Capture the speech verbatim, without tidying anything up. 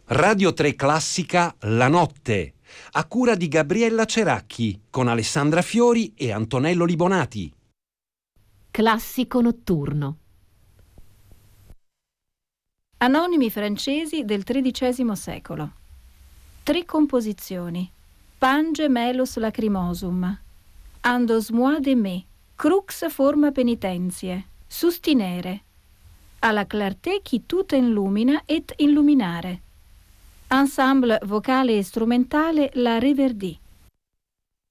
Radio tre Classica La Notte, a cura di Gabriella Ceracchi, con Alessandra Fiori e Antonello Libonati. Classico notturno. Anonimi francesi del tredicesimo secolo. Tre composizioni. Pange melos lacrimosum. Andos moi de me. Crux forma penitentie. Sustinere. Alla clarté qui tout illumina et illuminare. Ensemble vocale e strumentale La Reverdì.